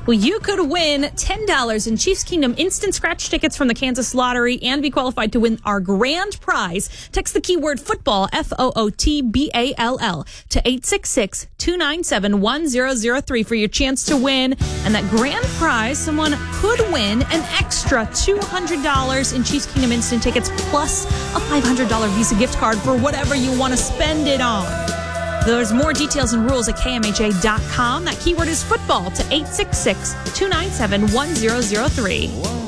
Well, you could win $10 in Chiefs Kingdom instant scratch tickets from the Kansas Lottery and be qualified to win our grand prize. Text the keyword football, FOOTBALL, to 866-297-1003 for your chance to win. And that grand prize, someone could win an extra $200 in Chiefs Kingdom instant tickets plus a $500 Visa gift card for whatever you want to spend it on. There's more details and rules at KMHA.com. That keyword is football to 866-297-1003.